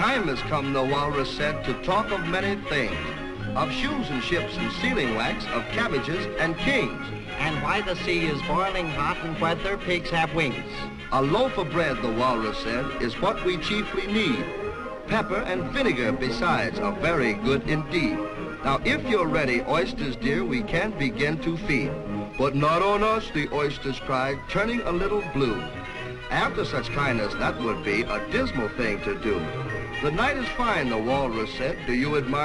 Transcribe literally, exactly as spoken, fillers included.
time has come, the walrus said, to talk of many things. Of shoes and ships and sealing wax, of cabbages and kings. And why the sea is boiling hot and whether pigs have wings. A loaf of bread, the walrus said, is what we chiefly need. Pepper and vinegar besides are very good indeed. Now if you're ready, oysters dear, we can begin to feed. But not on us, the oysters cried, turning a little blue. After such kindness, that would be a dismal thing to do. The night is fine, the walrus said. Do you admire